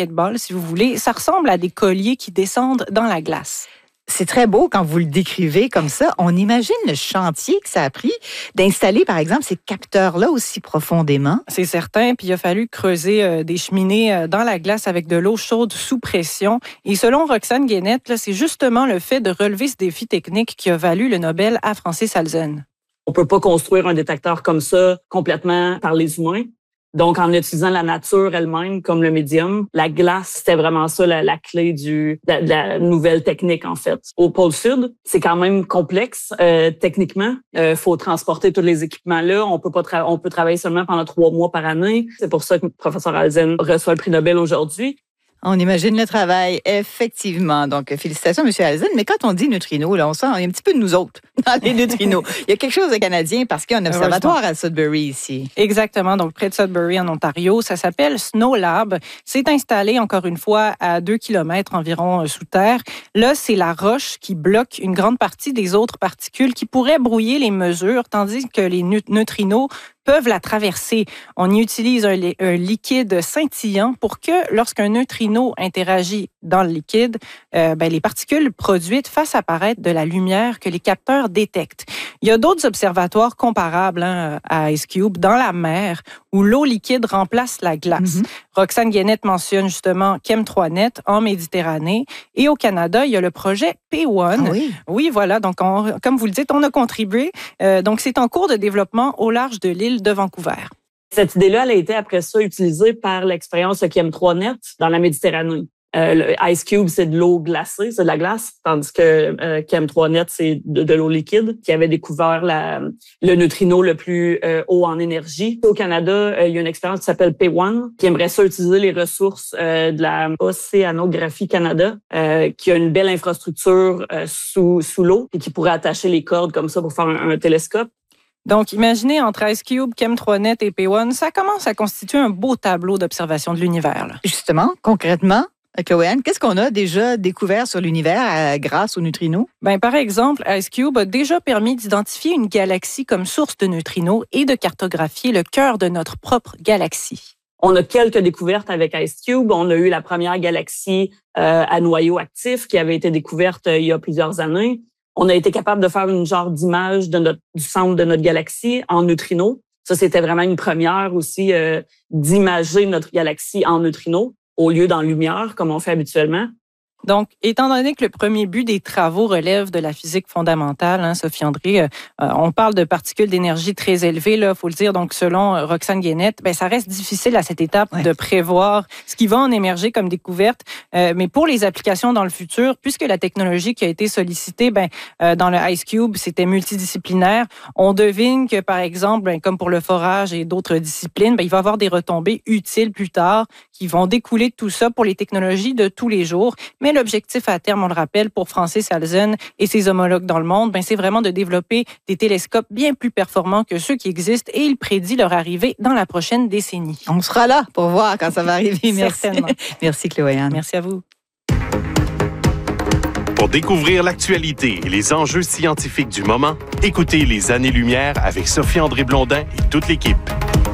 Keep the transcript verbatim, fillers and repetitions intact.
basket-ball, si vous voulez. Ça ressemble à des colliers qui descendent dans la glace. C'est très beau quand vous le décrivez comme ça. On imagine le chantier que ça a pris d'installer, par exemple, ces capteurs-là aussi profondément. C'est certain. Puis il a fallu creuser euh, des cheminées euh, dans la glace avec de l'eau chaude sous pression. Et selon Roxane Guénette, là, c'est justement le fait de relever ce défi technique qui a valu le Nobel à Francis Halzen. On peut pas construire un détecteur comme ça complètement par les humains. Donc, en utilisant la nature elle-même comme le médium, la glace, c'était vraiment ça la, la clé du, de, de la nouvelle technique, en fait. Au pôle Sud, c'est quand même complexe euh, techniquement. Il euh, faut transporter tous les équipements-là. On peut pas tra- on peut travailler seulement pendant trois mois par année. C'est pour ça que le professeur Halzen reçoit le prix Nobel aujourd'hui. On imagine le travail, effectivement. Donc, félicitations, M. Halzen. Mais quand on dit neutrinos, là, on sent il y a un petit peu de nous autres dans les neutrinos. Il y a quelque chose de canadien parce qu'il y a un observatoire à Sudbury ici. Exactement. Donc, près de Sudbury, en Ontario. Ça s'appelle Snow Lab. C'est installé, encore une fois, à deux kilomètres environ sous terre. Là, c'est la roche qui bloque une grande partie des autres particules qui pourraient brouiller les mesures, tandis que les neutrinos peuvent la traverser. On y utilise un, li- un liquide scintillant pour que, lorsqu'un neutrino interagit dans le liquide, euh, ben, les particules produites fassent apparaître de la lumière que les capteurs détectent. Il y a d'autres observatoires comparables hein, à IceCube dans la mer où l'eau liquide remplace la glace. Mm-hmm. Roxane Guénette mentionne justement Chem trois net en Méditerranée. Et au Canada, il y a le projet P un. Ah oui. Oui, voilà. Donc, on, comme vous le dites, on a contribué. Euh, donc, c'est en cours de développement au large de l'île de Vancouver. Cette idée-là, elle a été après ça utilisée par l'expérience Chem trois net dans la Méditerranée. Euh, le IceCube, c'est de l'eau glacée, c'est de la glace, tandis que euh, Chem trois net, c'est de, de l'eau liquide, qui avait découvert la, le neutrino le plus euh, haut en énergie. Au Canada, euh, il y a une expérience qui s'appelle P un, qui aimerait ça utiliser les ressources euh, de la Océanographie Canada, euh, qui a une belle infrastructure euh, sous, sous l'eau et qui pourrait attacher les cordes comme ça pour faire un, un télescope. Donc, imaginez, entre IceCube, Chem trois net et P un, ça commence à constituer un beau tableau d'observation de l'univers. Là. Justement, concrètement, Chloé-Anne, qu'est-ce qu'on a déjà découvert sur l'univers euh, grâce aux neutrinos? Ben, par exemple, IceCube a déjà permis d'identifier une galaxie comme source de neutrinos et de cartographier le cœur de notre propre galaxie. On a quelques découvertes avec IceCube. On a eu la première galaxie euh, à noyau actif qui avait été découverte euh, il y a plusieurs années. On a été capable de faire une genre d'image de notre, du centre de notre galaxie en neutrinos. Ça, c'était vraiment une première aussi euh, d'imager notre galaxie en neutrinos au lieu d'en lumière, comme on fait habituellement. Donc, étant donné que le premier but des travaux relève de la physique fondamentale, hein, Sophie André, euh, on parle de particules d'énergie très élevées, là, faut le dire. Donc, selon euh, Roxane Guénette, ben, ça reste difficile à cette étape ouais. de prévoir ce qui va en émerger comme découverte. Euh, mais pour les applications dans le futur, puisque la technologie qui a été sollicitée, ben, euh, dans le IceCube, c'était multidisciplinaire, on devine que, par exemple, ben, comme pour le forage et d'autres disciplines, ben, il va y avoir des retombées utiles plus tard qui vont découler de tout ça pour les technologies de tous les jours. Mais l'objectif à terme, on le rappelle, pour Francis Halzen et ses homologues dans le monde, ben, c'est vraiment de développer des télescopes bien plus performants que ceux qui existent et il prédit leur arrivée dans la prochaine décennie. On sera là pour voir quand ça va arriver. Merci. Merci, Chloé-Anne. Merci à vous. Pour découvrir l'actualité et les enjeux scientifiques du moment, écoutez Les Années-Lumière avec Sophie André Blondin et toute l'équipe.